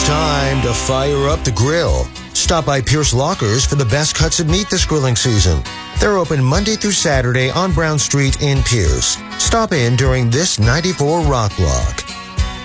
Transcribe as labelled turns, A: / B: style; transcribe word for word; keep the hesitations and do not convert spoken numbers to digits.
A: time to fire up the grill. Stop by Pierce Lockers for the best cuts of meat this grilling season. They're open Monday through Saturday on Brown Street in Pierce. Stop in during this ninety-four Rock Block.